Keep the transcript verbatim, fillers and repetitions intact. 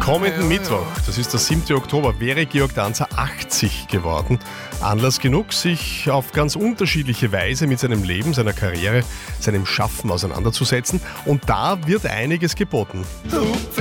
Kommenden Mittwoch, das ist der siebte Oktober, wäre Georg Danzer achtzig geworden. Anlass genug, sich auf ganz unterschiedliche Weise mit seinem Leben, seiner Karriere, seinem Schaffen auseinanderzusetzen. Und da wird einiges geboten.